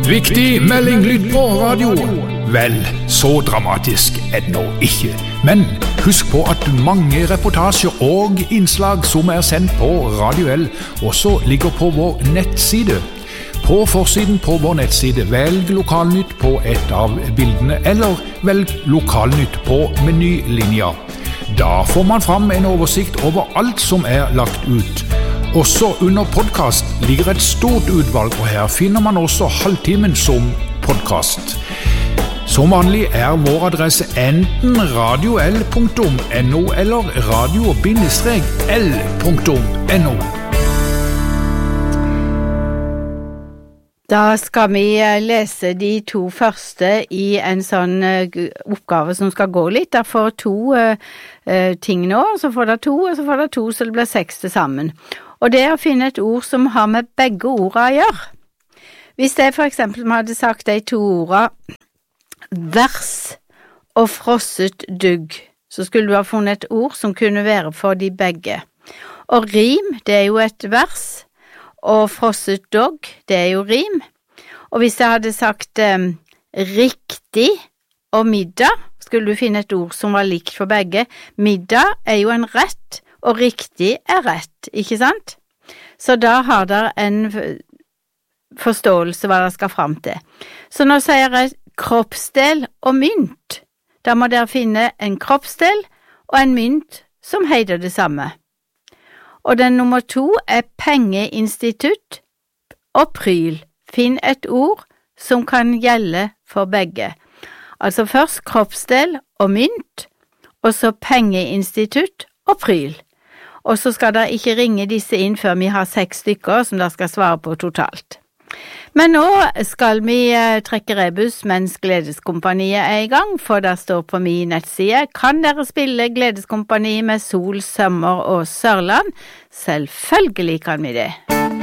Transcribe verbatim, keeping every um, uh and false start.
Viktig melding lytt på radio. Vel, så dramatisk er det nå ikke. Men husk på at mange reportasjer og innslag som er sendt på Radio L også ligger på vår nettside. På forsiden på vår nettside velg Lokalnytt på et av bildene, eller velg Lokalnytt på menylinja. Da får man fram en oversikt over alt som er lagt ut. Også under podcast ligger et stort utvalg, og her finner man også halvtimen som podcast. Som vanlig er vår adresse enten radio l punktum n o eller radio l punktum n o. Da skal vi lese de to første i en sånn oppgave som skal gå litt. Der får to uh, ting nå, så får det to, og så får det to, så det blir seks til sammen. Og det er å finne et ord som har med begge ordene å gjøre. Hvis jeg for eksempel hadde sagt de to ordene vers og frosset dugg, så skulle du ha funnet et ord som kunne være for de begge. Og rim, det er jo et vers, og frosset dogg, det er jo rim. Og hvis jeg hadde sagt um, riktig og middag, skulle du finne et ord som var likt for begge. Middag er jo en rett, og riktig er rett, ikke sant? Så da har dere en forståelse hva dere skal fram til. Så nå sier jeg kroppsdel og mynt. Da må dere finne en kroppsdel og en mynt som heter det samme. Og den nummer to er pengeinstitutt og pryl. Finn et ord som kan gjelde for begge. Altså først kroppsdel og mynt, og så pengeinstitutt og pryl. Og så skal dere ikke ringe disse inn før vi har seks stykker som dere skal svare på totalt. Men nå skal vi trekke rebus mens Gledeskompaniet er i gang, for der står på min nettside: kan dere spille Gledeskompani med Sol, Sommer og Sørland? Selvfølgelig kan vi det.